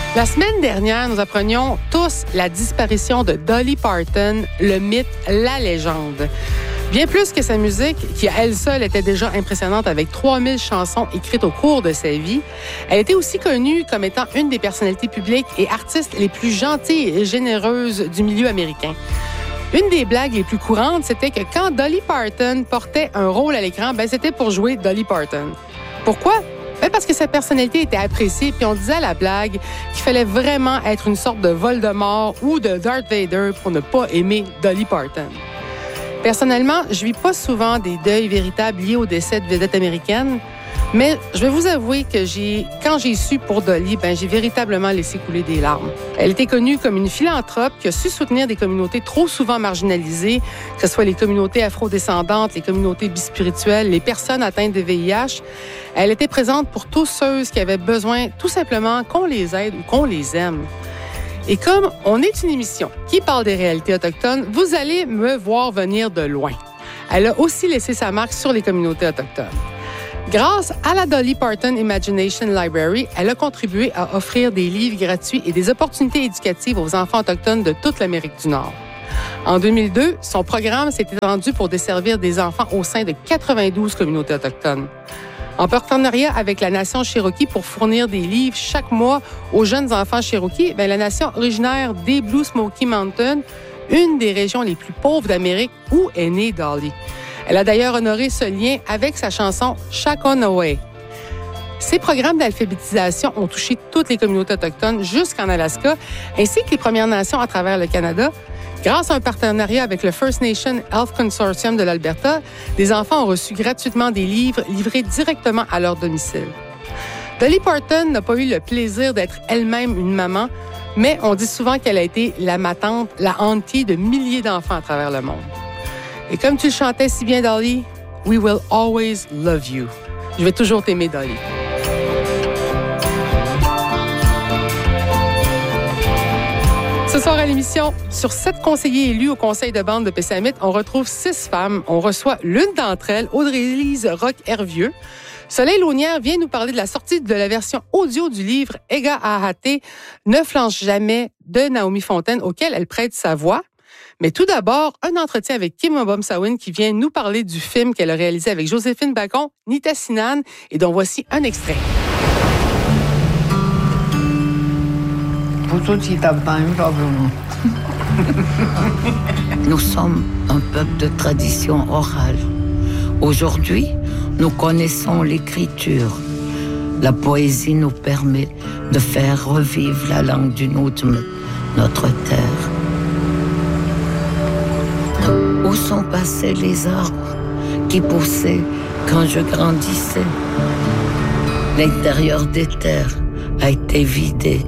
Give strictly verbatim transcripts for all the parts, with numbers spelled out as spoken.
La semaine dernière, nous apprenions tous la disparition de Dolly Parton, le mythe, la légende. Bien plus que sa musique, qui à elle seule était déjà impressionnante avec trois mille chansons écrites au cours de sa vie, elle était aussi connue comme étant une des personnalités publiques et artistes les plus gentilles et généreuses du milieu américain. Une des blagues les plus courantes, c'était que quand Dolly Parton portait un rôle à l'écran, ben c'était pour jouer Dolly Parton. Pourquoi? Ben parce que sa personnalité était appréciée, puis on disait à la blague qu'il fallait vraiment être une sorte de Voldemort ou de Darth Vader pour ne pas aimer Dolly Parton. Personnellement, je vis pas souvent des deuils véritables liés au décès de vedettes américaines, mais je vais vous avouer que j'ai, quand j'ai su pour Dolly, ben j'ai véritablement laissé couler des larmes. Elle était connue comme une philanthrope qui a su soutenir des communautés trop souvent marginalisées, que ce soit les communautés afrodescendantes, les communautés bispirituelles, les personnes atteintes de V I H. Elle était présente pour tous ceux qui avaient besoin tout simplement qu'on les aide ou qu'on les aime. Et comme on est une émission qui parle des réalités autochtones, vous allez me voir venir de loin. Elle a aussi laissé sa marque sur les communautés autochtones. Grâce à la Dolly Parton Imagination Library, elle a contribué à offrir des livres gratuits et des opportunités éducatives aux enfants autochtones de toute l'Amérique du Nord. En deux mille deux, son programme s'est étendu pour desservir des enfants au sein de quatre-vingt-douze communautés autochtones. En partenariat avec la Nation Cherokee pour fournir des livres chaque mois aux jeunes enfants Cherokee, bien, la nation originaire des Blue Smoky Mountains, une des régions les plus pauvres d'Amérique où est née Dolly. Elle a d'ailleurs honoré ce lien avec sa chanson « Shakonaway ». Ces programmes d'alphabétisation ont touché toutes les communautés autochtones jusqu'en Alaska, ainsi que les Premières Nations à travers le Canada. Grâce à un partenariat avec le First Nation Health Consortium de l'Alberta, des enfants ont reçu gratuitement des livres livrés directement à leur domicile. Dolly Parton n'a pas eu le plaisir d'être elle-même une maman, mais on dit souvent qu'elle a été la matante, la auntie de milliers d'enfants à travers le monde. Et comme tu le chantais si bien, Dolly, « We will always love you ». Je vais toujours t'aimer, Dolly. Ce soir à l'émission, sur sept conseillers élus au conseil de bande de Pessamit, on retrouve six femmes. On reçoit l'une d'entre elles, Audrey-Lise Roch-Hervieux. Soleil Launière vient nous parler de la sortie de la version audio du livre « Ega Ahate, ne flanche jamais » de Naomi Fontaine, auquel elle prête sa voix. Mais tout d'abord, un entretien avec Kim Mobom-Sawin qui vient nous parler du film qu'elle a réalisé avec Joséphine Bacon, Nitassinan, et dont voici un extrait. Nous sommes un peuple de tradition orale. Aujourd'hui, nous connaissons l'écriture. La poésie nous permet de faire revivre la langue du Nujm, notre terre. Où sont passés les arbres qui poussaient quand je grandissais? L'intérieur des terres a été vidé.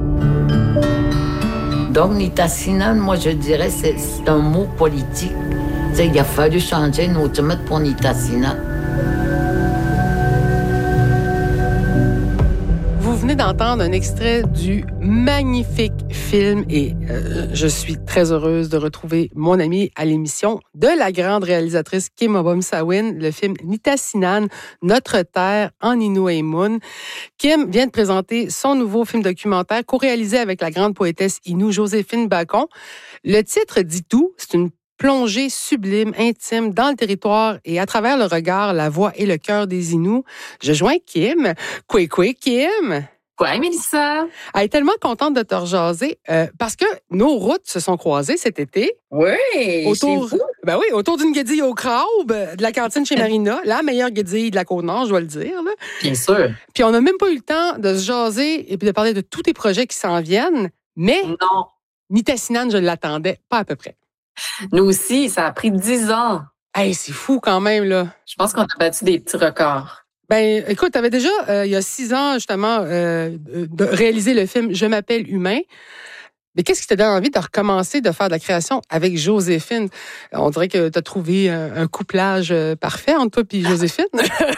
Donc, Nitassinan, moi, je dirais, c'est, c'est un mot politique. T'sais, il a fallu changer Nujm pour Nitassinan. Vous venez d'entendre un extrait du magnifique film et euh, je suis très heureuse de retrouver mon amie à l'émission de la grande réalisatrice Kim Mobom-Sawin, le film Nitassinan, Notre terre en Innu-Aimun. Kim vient de présenter son nouveau film documentaire co-réalisé avec la grande poétesse Innu Joséphine Bacon. Le titre dit tout, c'est une plongée sublime, intime, dans le territoire et à travers le regard, la voix et le cœur des Inuits. Je joins Kim. Quoi, quoi, Kim? Quoi, Mélissa? Elle est tellement contente de te rejaser euh, parce que nos routes se sont croisées cet été. Oui, autour, chez vous? Ben oui, autour d'une guédille au crabe, de la cantine chez Marina, la meilleure guédille de la Côte-Nord, je dois le dire. Là. Bien sûr. Puis on n'a même pas eu le temps de se jaser et de parler de tous tes projets qui s'en viennent, mais non. Nitassinan, je l'attendais pas à peu près. Nous aussi, ça a pris dix ans. Hey, c'est fou quand même, là. Je pense qu'on a battu des petits records. Ben, écoute, tu avais déjà, euh, il y a six ans, justement, euh, de réaliser le film « Je m'appelle humain ». Mais qu'est-ce qui t'a donné envie de recommencer de faire de la création avec Joséphine? On dirait que tu as trouvé un, un couplage parfait entre toi et Joséphine.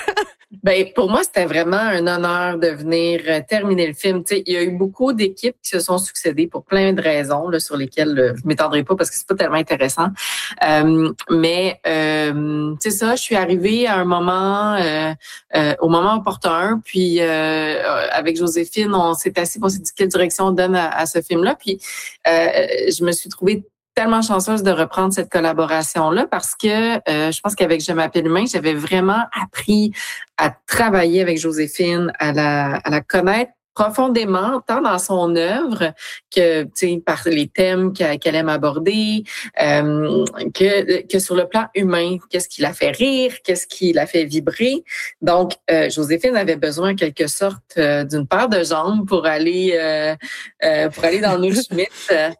Ben, pour moi, c'était vraiment un honneur de venir euh, terminer le film. Tu sais, il y a eu beaucoup d'équipes qui se sont succédées pour plein de raisons là, sur lesquelles euh, je m'étendrai pas parce que c'est pas tellement intéressant. Euh, mais euh, tu sais ça, je suis arrivée à un moment, euh, euh, au moment opportun. Puis euh, avec Joséphine, on s'est assis, on s'est dit quelle direction on donne à, à ce film-là. Puis euh, je me suis trouvée tellement chanceuse de reprendre cette collaboration-là parce que euh, je pense qu'avec Je m'appelle humain, j'avais vraiment appris à travailler avec Joséphine, à la, à la connaître profondément, tant dans son œuvre que, tu sais, par les thèmes qu'elle, qu'elle aime aborder, euh, que, que sur le plan humain, qu'est-ce qui la fait rire, qu'est-ce qui la fait vibrer. Donc, euh, Joséphine avait besoin en quelque sorte euh, d'une paire de jambes pour aller euh, euh, pour aller dans nos Schmitt.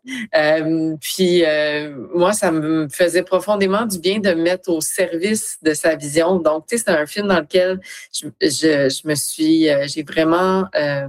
Euh, puis euh, moi, ça me faisait profondément du bien de me mettre au service de sa vision. Donc, tu sais, c'est un film dans lequel je, je, je me suis, euh, j'ai vraiment euh,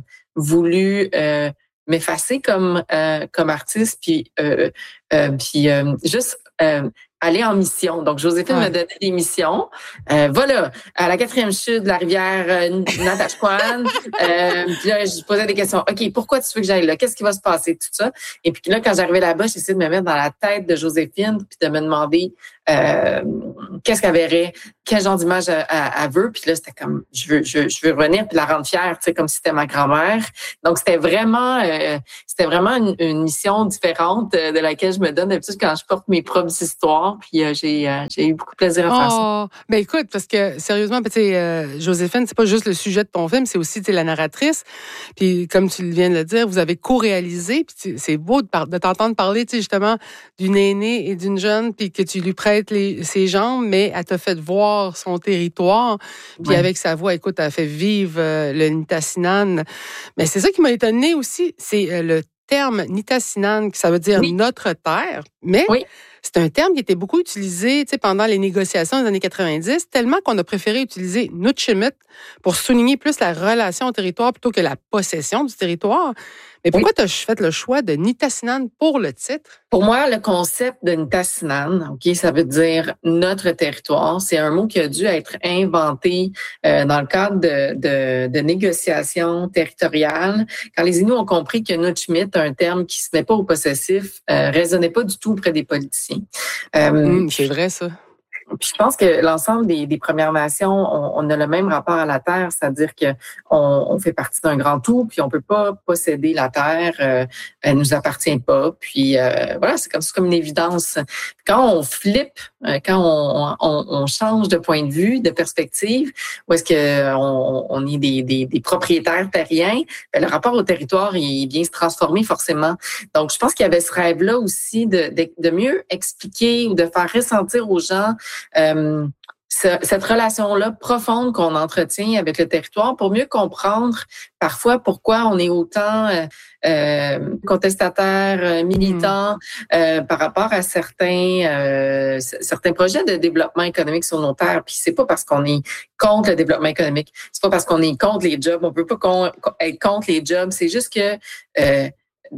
voulu euh, m'effacer comme euh, comme artiste, puis euh, euh, puis euh, juste euh, aller en mission. Donc, Joséphine ouais. m'a donné des missions. Euh, voilà, à la quatrième chute de la rivière euh, Natashquan. euh, puis là, je posais des questions. OK, pourquoi tu veux que j'aille là? Qu'est-ce qui va se passer? Tout ça. Et puis là, quand j'arrivais là-bas, j'ai essayé de me mettre dans la tête de Joséphine puis de me demander euh, qu'est-ce qu'elle verrait, quel genre d'image elle, elle veut. Puis là, c'était comme, je veux, je, je veux revenir puis la rendre fière, tu sais, comme si c'était ma grand-mère. Donc, c'était vraiment, euh, c'était vraiment une, une mission différente de laquelle je me donne d'habitude quand je porte mes propres histoires. Puis euh, j'ai, euh, j'ai eu beaucoup de plaisir à faire oh, ça. Ben écoute, parce que sérieusement, tu sais, euh, Joséphine, c'est pas juste le sujet de ton film, c'est aussi la narratrice. Puis comme tu viens de le dire, vous avez co-réalisé. Puis c'est beau de, par- de t'entendre parler, tu sais, justement, d'une aînée et d'une jeune, puis que tu lui prêtes les, ses jambes, mais elle t'a fait voir son territoire. Puis ouais. avec sa voix, écoute, elle a fait vivre euh, le Nitassinan. Mais c'est ça qui m'a étonnée aussi, c'est euh, le terme Nitassinan, ça veut dire oui. notre terre, mais oui. c'est un terme qui était beaucoup utilisé pendant les négociations des années quatre-vingt-dix, tellement qu'on a préféré utiliser Nutchimit pour souligner plus la relation au territoire plutôt que la possession du territoire. Mais pourquoi oui. tu as fait le choix de Nitassinan pour le titre? Pour moi, le concept de Nitassinan, ok, ça veut dire notre territoire. C'est un mot qui a dû être inventé euh, dans le cadre de, de, de négociations territoriales. Quand les Inuits ont compris que Nutchimit, un terme qui se met pas au possessif, euh, résonnait pas du tout auprès des politiciens. Euh, mmh, c'est vrai, ça. Puis je pense que l'ensemble des, des Premières Nations, on, on a le même rapport à la terre, c'est-à-dire que on, on fait partie d'un grand tout, puis on peut pas posséder la terre, euh, elle nous appartient pas. Puis euh, voilà, c'est comme c'est comme une évidence. Quand on flippe, euh, quand on, on, on change de point de vue, de perspective, où est-ce que on, on est des, des, des propriétaires terriens, ben, le rapport au territoire il vient se transformer forcément. Donc je pense qu'il y avait ce rêve-là aussi de, de, de mieux expliquer ou de faire ressentir aux gens Euh, cette relation-là profonde qu'on entretient avec le territoire pour mieux comprendre parfois pourquoi on est autant euh, euh, contestataire, euh, militant mmh. euh, par rapport à certains euh, certains projets de développement économique sur nos terres. Puis c'est pas parce qu'on est contre le développement économique, c'est pas parce qu'on est contre les jobs, on peut pas con- être contre les jobs, c'est juste que euh,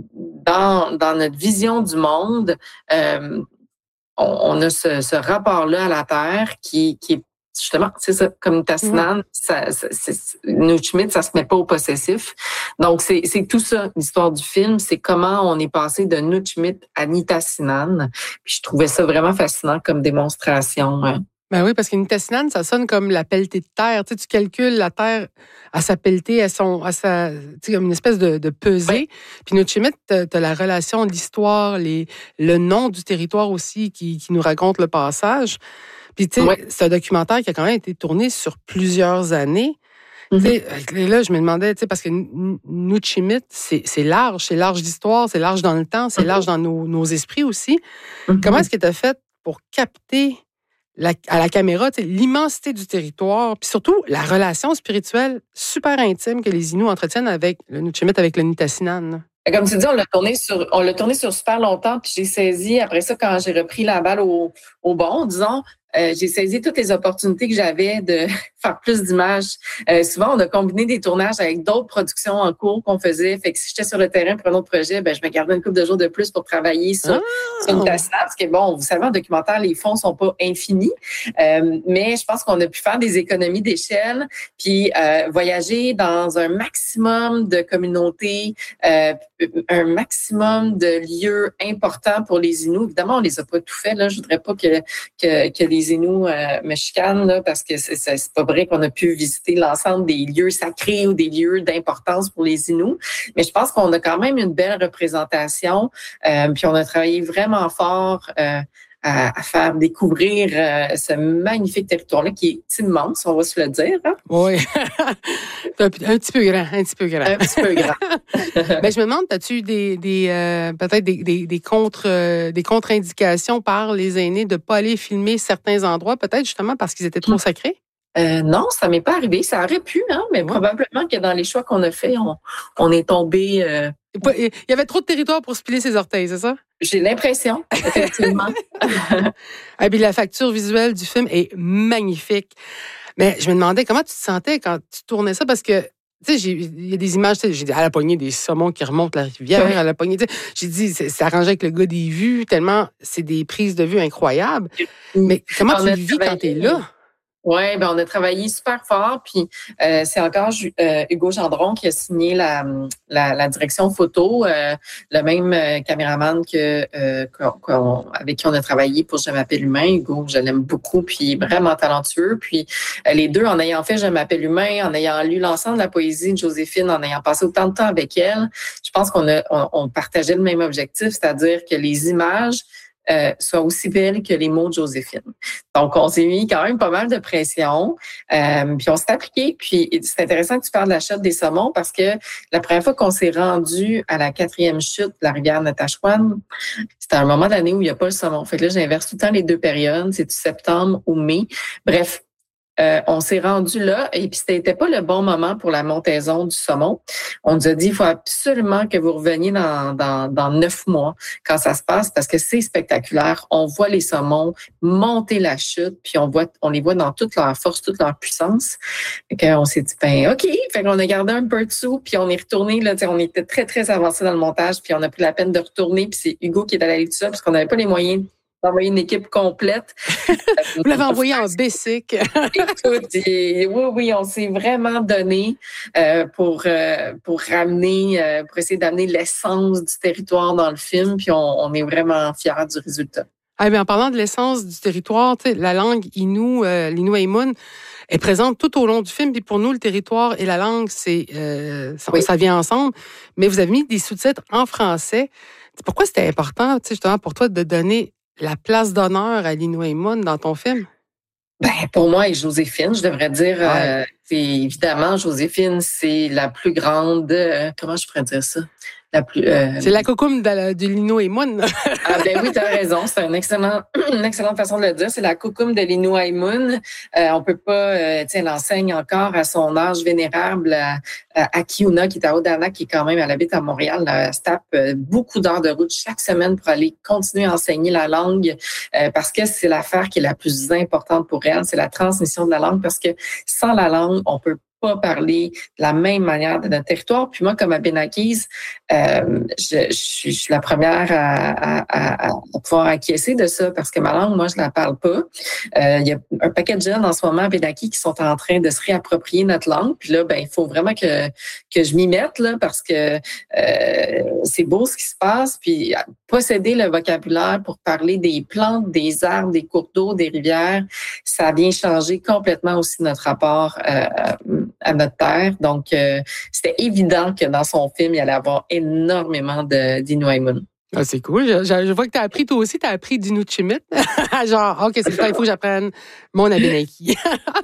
dans dans notre vision du monde, euh, on a ce, ce rapport-là à la terre qui, qui est justement, c'est ça, comme Nitassinan, mmh. ça, ça, Nutchimit, ça se met pas au possessif. Donc, c'est, c'est tout ça, l'histoire du film, c'est comment on est passé de Nutchimit à Nitassinan. Puis je trouvais ça vraiment fascinant comme démonstration. Hein. Ben oui, parce que Nitassinan, ça sonne comme la pelletée de terre. Tu sais, tu calcules la terre à sa pelletée, à son, à sa, tu sais, comme une espèce de, de pesée. Oui. Puis Nutchimit, t'as, t'as la relation de l'histoire, les, le nom du territoire aussi qui, qui nous raconte le passage. Puis tu sais, oui. c'est un documentaire qui a quand même été tourné sur plusieurs années. Mm-hmm. Tu sais, là, je me demandais, tu sais, parce que Nutchimit, c'est, c'est large, c'est large d'histoire, c'est large dans le temps, c'est mm-hmm. large dans nos, nos esprits aussi. Mm-hmm. Comment est-ce que tu as fait pour capter La, à la caméra, l'immensité du territoire, puis surtout la relation spirituelle super intime que les Inuits entretiennent avec le Nutchimit, avec le Nitassinan? Comme tu dis, on l'a tourné sur, on l'a tourné sur super longtemps, puis j'ai saisi, après ça, quand j'ai repris la balle au, au bon, disons, euh, j'ai saisi toutes les opportunités que j'avais de faire plus d'images. Euh, souvent, on a combiné des tournages avec d'autres productions en cours qu'on faisait. Fait que si j'étais sur le terrain pour un autre projet, ben je me gardais une couple de jours de plus pour travailler sur, ah. sur une tasse. Parce que bon, vous savez, en documentaire, les fonds sont pas infinis. Euh, mais je pense qu'on a pu faire des économies d'échelle, puis euh, voyager dans un maximum de communautés, euh, un maximum de lieux importants pour les Inuits. Évidemment, on les a pas tout fait. Là, je voudrais pas que que, que les Inuits euh, me chicanent là, parce que c'est, c'est, c'est pas vrai qu'on a pu visiter l'ensemble des lieux sacrés ou des lieux d'importance pour les Inuits. Mais je pense qu'on a quand même une belle représentation. Euh, puis on a travaillé vraiment fort. Euh, À, à faire découvrir euh, ce magnifique territoire-là qui est immense, on va se le dire. Hein? Oui, un, un petit peu grand, un petit peu grand. Un petit peu grand. Ben, je me demande, as-tu eu des, des euh, peut-être des, des, des contre euh, des contre-indications par les aînés de ne pas aller filmer certains endroits, peut-être justement parce qu'ils étaient trop sacrés? Euh, non, ça m'est pas arrivé. Ça aurait pu, hein, mais ouais. Probablement que dans les choix qu'on a faits, on, on est tombé. Euh... Il y avait trop de territoire pour se piler ses orteils, c'est ça? J'ai l'impression, effectivement. Et puis la facture visuelle du film est magnifique. Mais je me demandais comment tu te sentais quand tu tournais ça, parce que tu sais, il y a des images, j'ai dit à la poignée des saumons qui remontent la rivière, oui. à la poignée. J'ai dit, c'est arrangé avec le gars des vues, tellement c'est des prises de vue incroyables. Mais comment on tu le vis quand tu es là? Oui, ben on a travaillé super fort, puis euh, c'est encore euh, Hugo Gendron qui a signé la, la, la direction photo, euh, le même euh, caméraman que euh, qu'on, avec qui on a travaillé pour Je m'appelle humain. Hugo, je l'aime beaucoup, puis vraiment talentueux. Puis euh, les deux, en ayant fait Je m'appelle humain, en ayant lu l'ensemble de la poésie de Joséphine, en ayant passé autant de temps avec elle, je pense qu'on a on, on partageait le même objectif, c'est-à-dire que les images Euh, soit aussi belle que les mots de Joséphine. Donc, on s'est mis quand même pas mal de pression, euh, puis on s'est appliqué. Puis c'est intéressant que tu parles de la chute des saumons parce que la première fois qu'on s'est rendu à la quatrième chute de la rivière Natashquan, c'était un moment de l'année où il n'y a pas le saumon. Fait que là, j'inverse tout le temps les deux périodes, c'est du septembre ou mai. Bref, Euh, on s'est rendu là et puis c'était pas le bon moment pour la montaison du saumon. On nous a dit il faut absolument que vous reveniez dans, dans, dans neuf mois quand ça se passe parce que c'est spectaculaire. On voit les saumons monter la chute puis on voit on les voit dans toute leur force, toute leur puissance. Fait qu'on s'est dit ben ok, fait qu'on a gardé un peu de sous puis on est retourné là. On était très très avancé dans le montage puis on a pris la peine de retourner puis c'est Hugo qui est allé tout ça parce qu'on n'avait pas les moyens d'envoyer une équipe complète. Vous l'avez envoyé en basic. Écoute, et, oui, oui, on s'est vraiment donné euh, pour euh, pour ramener, euh, pour essayer d'amener l'essence du territoire dans le film, puis on, on est vraiment fiers du résultat. Ah, bien, en parlant de l'essence du territoire, la langue Innu, euh, l'Inuaimun, est présente tout au long du film. Puis pour nous, le territoire et la langue, c'est euh, ça, oui. ça vient ensemble. Mais vous avez mis des sous-titres en français. Pourquoi c'était important, justement, pour toi de donner la place d'honneur à l'Inuaimun dans ton film? Ben, pour moi et Joséphine, je devrais dire, ouais. euh, c'est, évidemment, Joséphine, c'est la plus grande, euh, comment je pourrais dire ça? La plus, euh... C'est la coucoume de, de l'Inuaimun. Ah ben oui, tu as raison. C'est un excellent, une excellente façon de le dire. C'est la coucoume de l'Inuaimun. Euh, on peut pas, euh, tiens, elle enseigne encore à son âge vénérable à, à Akiuna, qui est à Odana, qui est quand même, elle habite à Montréal. Elle se tape euh, beaucoup d'heures de route chaque semaine pour aller continuer à enseigner la langue euh, parce que c'est l'affaire qui est la plus importante pour elle. C'est la transmission de la langue parce que sans la langue, on peut pas parler de la même manière de notre territoire. Puis moi, comme Abénaquise, euh, je, je, suis, je suis la première à, à, à, à pouvoir acquiescer de ça parce que ma langue, moi, je la parle pas. Euh, il y a un paquet de jeunes en ce moment à Abénaquis qui sont en train de se réapproprier notre langue. Puis là, ben, il faut vraiment que que je m'y mette là parce que euh, c'est beau ce qui se passe. Puis posséder le vocabulaire pour parler des plantes, des arbres, des cours d'eau, des rivières, ça vient changer complètement aussi notre rapport euh, à notre terre. Donc, euh, c'était évident que dans son film, il allait avoir énormément de d'Inuaimun. Ah, c'est cool. Je, je, je vois que tu as appris, toi aussi, tu as appris d'Inuktitut. Genre, OK, c'est le temps, il faut que j'apprenne mon Abénaquis.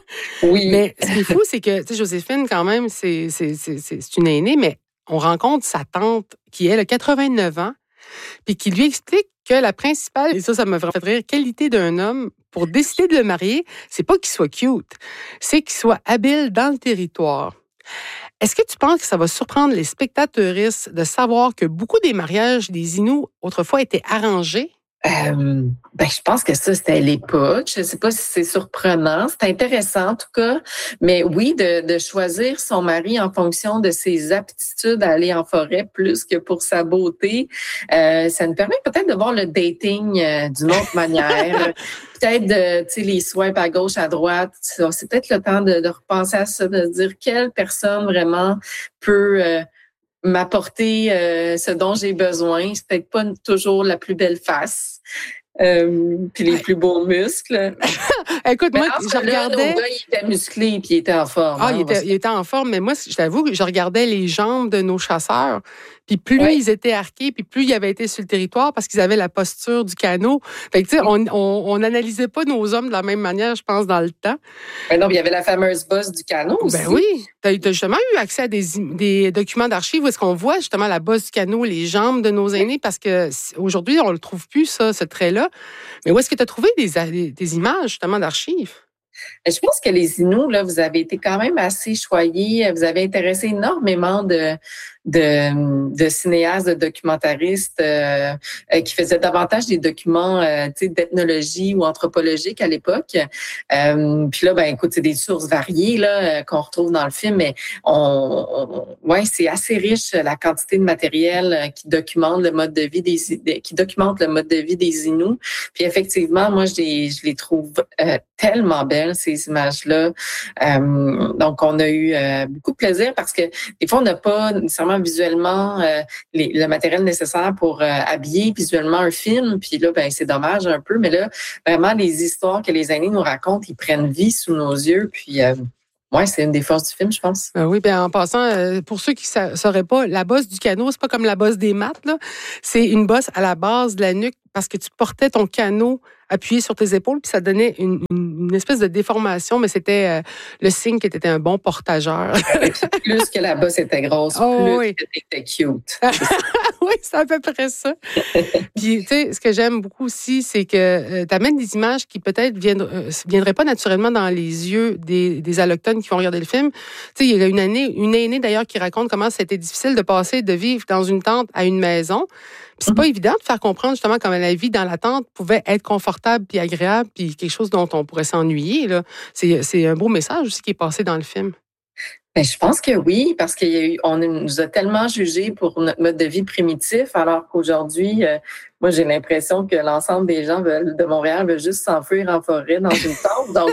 Oui. Mais ce qui est fou, c'est que, tu sais, Joséphine, quand même, c'est, c'est, c'est, c'est une aînée, mais on rencontre sa tante qui, elle, a quatre-vingt-neuf ans, puis qui lui explique que la principale, et ça, ça me fait rire, qualité d'un homme pour décider de le marier, c'est pas qu'il soit cute, c'est qu'il soit habile dans le territoire. Est-ce que tu penses que ça va surprendre les spectateuristes de savoir que beaucoup des mariages des Inuits autrefois étaient arrangés? Euh, ben, je pense que ça, c'était l'époque. Je ne sais pas si c'est surprenant. C'est intéressant, en tout cas. Mais oui, de, de choisir son mari en fonction de ses aptitudes à aller en forêt plus que pour sa beauté, euh, ça nous permet peut-être de voir le dating euh, d'une autre manière. Peut-être de, tu sais, les swipes à gauche, à droite. C'est peut-être le temps de, de repenser à ça, de se dire quelle personne vraiment peut euh, m'apporter euh, ce dont j'ai besoin. C'est peut-être pas toujours la plus belle face. Euh, puis les plus beaux muscles. Écoute, mais moi, je regardais... Là, gars, il était musclé puis il était en forme. Ah, hein, il, était, il était en forme, mais moi, je t'avoue que je regardais les jambes de nos chasseurs, puis plus oui. ils étaient arqués, puis plus ils avaient été sur le territoire parce qu'ils avaient la posture du canot. Fait que, tu sais, on, on, on analysait pas nos hommes de la même manière, je pense, dans le temps. Ben non, il y avait la fameuse bosse du canot aussi. Ben oui. Tu as justement eu accès à des, des documents d'archives où est-ce qu'on voit justement la bosse du canot, les jambes de nos aînés, parce que aujourd'hui, on le trouve plus, ça, ce trait-là. Mais où est-ce que tu as trouvé des, des, des images, justement, d'archives? Je pense que les Inuits, là, vous avez été quand même assez choyés. Vous avez intéressé énormément de, de, de cinéastes, de documentaristes euh, qui faisaient davantage des documents euh, d'ethnologie ou anthropologique à l'époque. Euh, puis là, ben écoute, c'est des sources variées là qu'on retrouve dans le film, mais on, on ouais, c'est assez riche la quantité de matériel qui documente le mode de vie des qui documente le mode de vie des Inuits. Puis effectivement, moi je les je les trouve euh, tellement belles ces images-là. Euh, donc on a eu euh, beaucoup de plaisir parce que des fois on n'a pas nécessairement visuellement euh, les, le matériel nécessaire pour euh, habiller visuellement un film. Puis là, ben c'est dommage un peu, mais là vraiment les histoires que les aînés nous racontent, ils prennent vie sous nos yeux. Puis euh, ouais, c'est une des forces du film, je pense. Ben oui, bien en passant, euh, pour ceux qui ne sauraient pas, la bosse du canot, c'est pas comme la bosse des maths, là. C'est une bosse à la base de la nuque parce que tu portais ton canot appuyé sur tes épaules, puis ça donnait une, une, une espèce de déformation, mais c'était euh, le signe que tu étais un bon portageur. Plus que la bosse était grosse, oh, plus oui. que tu étais cute. Oui, c'est à peu près ça. Puis, tu sais, ce que j'aime beaucoup aussi, c'est que euh, tu amènes des images qui peut-être ne viendraient, euh, viendraient pas naturellement dans les yeux des, des allochtones qui vont regarder le film. Tu sais, il y a une année, une aînée d'ailleurs qui raconte comment c'était difficile de passer de vivre dans une tente à une maison. Puis c'est mm-hmm. pas évident de faire comprendre justement comment la vie dans la tente pouvait être confortable puis agréable puis quelque chose dont on pourrait s'ennuyer. Là. C'est, c'est un beau message aussi qui est passé dans le film. Ben, je pense que oui, parce qu'on nous a tellement jugés pour notre mode de vie primitif, alors qu'aujourd'hui, euh, moi, j'ai l'impression que l'ensemble des gens veulent, de Montréal veulent juste s'enfuir en forêt dans une tente. Donc,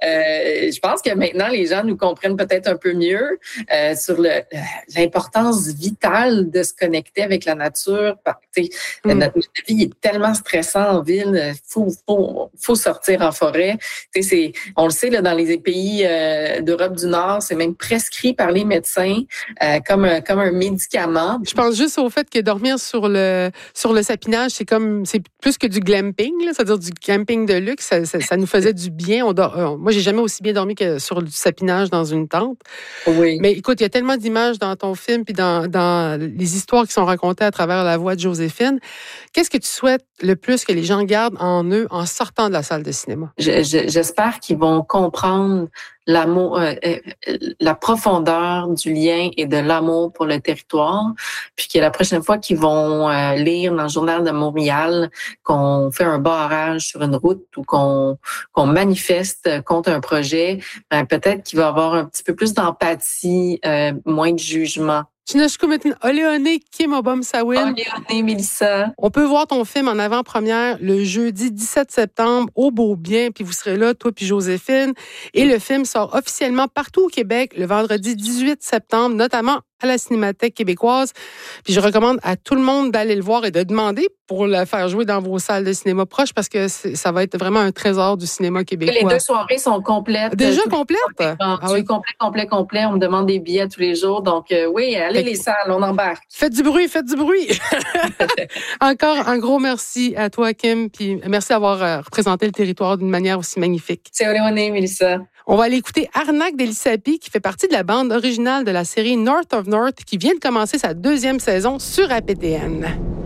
euh, je pense que maintenant, les gens nous comprennent peut-être un peu mieux euh, sur le, l'importance vitale de se connecter avec la nature. Mm. Notre mode de vie est tellement stressant en ville, il faut, faut, faut sortir en forêt. C'est, on le sait, là, dans les pays euh, d'Europe du Nord, c'est même prescrit par les médecins euh, comme, un, comme un médicament. Je pense juste au fait que dormir sur le, sur le sapinage, c'est comme c'est plus que du glamping, là, c'est-à-dire du camping de luxe. Ça, ça, ça nous faisait du bien. On dort, euh, moi, j'ai jamais aussi bien dormi que sur du sapinage dans une tente. Oui. Mais écoute, il y a tellement d'images dans ton film puis dans, dans les histoires qui sont racontées à travers la voix de Joséphine. Qu'est-ce que tu souhaites le plus que les gens gardent en eux en sortant de la salle de cinéma? Je, je, j'espère qu'ils vont comprendre l'amour, euh, la profondeur du lien et de l'amour pour le territoire, puis que la prochaine fois qu'ils vont euh, lire dans le Journal de Montréal qu'on fait un barrage sur une route ou qu'on qu'on manifeste contre un projet, ben, peut-être qu'il va y avoir un petit peu plus d'empathie, euh, moins de jugement. Chinashkumitin Oleone Kimobom Sawin. Oleone Mélissa. On peut voir ton film en avant-première le jeudi dix-sept septembre au Beau-Bien, puis vous serez là, toi puis Joséphine. Et le film sort officiellement partout au Québec le vendredi dix-huit septembre, notamment à la Cinémathèque québécoise. Puis je recommande à tout le monde d'aller le voir et de demander pour le faire jouer dans vos salles de cinéma proches parce que ça va être vraiment un trésor du cinéma québécois. Les deux soirées sont complètes. Déjà complètes? Ah oui, complet, complet, complet. On me demande des billets tous les jours. Donc euh, oui, allez les salles, on embarque. Faites du bruit, faites du bruit. Encore un gros merci à toi, Kim. Puis merci d'avoir représenté le territoire d'une manière aussi magnifique. C'est Oleone, Mélissa. On va aller écouter Arnak d'Elisapi, qui fait partie de la bande originale de la série North of North, qui vient de commencer sa deuxième saison sur A P T N.